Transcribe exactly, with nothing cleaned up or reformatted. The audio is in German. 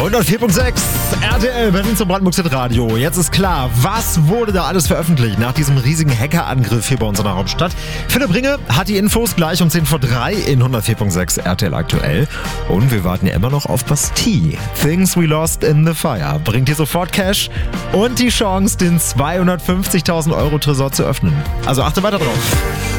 hundertvier Komma sechs R T L Berlin zum Brandenburg Hit Radio. Jetzt ist klar, was wurde da alles veröffentlicht nach diesem riesigen Hackerangriff hier bei uns in der Hauptstadt. Philipp Ringe hat die Infos gleich um zehn vor drei in hundertvier Komma sechs R T L aktuell. Und wir warten ja immer noch auf Bastille. Things We Lost in the Fire bringt dir sofort Cash und die Chance, den zweihundertfünfzigtausend Euro Tresor zu öffnen. Also achte weiter drauf.